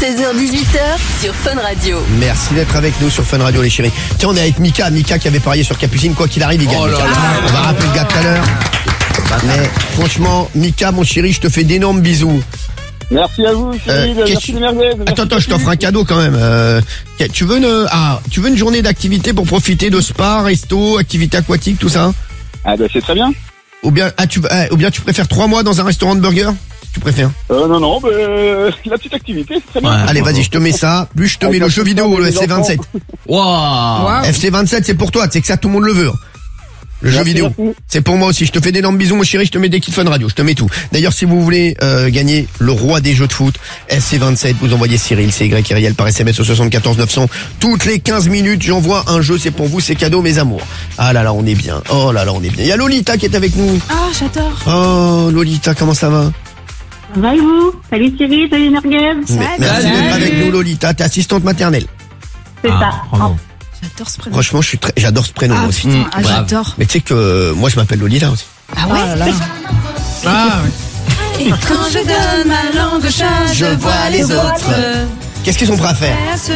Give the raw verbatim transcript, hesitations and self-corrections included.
seize heures dix-huit heures sur Fun Radio. Merci d'être avec nous sur Fun Radio, les chéris. Tiens, on est avec Mika, Mika qui avait parié sur Capucine, quoi qu'il arrive, il gagne. Oh là Mika. là. On va rappeler le gars tout à l'heure. Mais franchement, Mika, mon chéri, je te fais d'énormes bisous. Merci à vous, chérie, Euh, merci qu'est-ce- de merguez. Attends, attends, je t'offre un cadeau quand même. Euh, tu veux une, ah, tu veux une journée d'activité pour profiter de spa, resto, activité aquatique, tout ça? Ah bah c'est très bien. Ou bien, ah, tu, ah, ou bien tu préfères trois mois dans un restaurant de burgers? Tu préfères? Euh, non, non, bah, euh, la petite activité, c'est très bien. Ouais. Allez, vas-y, je te mets ça. Plus je te mets Avec le la jeu petite vidéo, femme le et F C les vingt-sept. Waouh. F C vingt-sept, c'est pour toi, c'est que ça, tout le monde le veut. Le jeu Merci, vidéo. merci. C'est pour moi aussi. Je te fais d'énormes bisous, mon chéri. Je te mets des kits Fun Radio. Je te mets tout. D'ailleurs, si vous voulez euh, gagner le roi des jeux de foot, F C vingt-sept, vous envoyez Cyril, C Y R I L par S M S au soixante-quatorze neuf cents. Toutes les quinze minutes, j'envoie un jeu. C'est pour vous, c'est cadeau, mes amours. Ah là là, on est bien. Oh là là, on est bien. Il y a Lolita qui est avec nous. Ah, j'adore. Oh, Lolita, comment ça va? Ça va et vous? Salut Cyril, salut Merguez. Mais- Merci Salut. d'être avec nous, Lolita. T'es assistante maternelle. C'est Ah, ça. bravo. J'adore ce prénom. Franchement, je suis très, j'adore ce prénom Ah, aussi. putain, Mmh, ah, bravo. j'adore. Mais tu sais que euh, moi, je m'appelle Lolita aussi. Ah ouais? Ah, Et quand je donne ma langue au chat, Je vois les autres. Qu'est-ce qu'ils sont prêts à faire? ce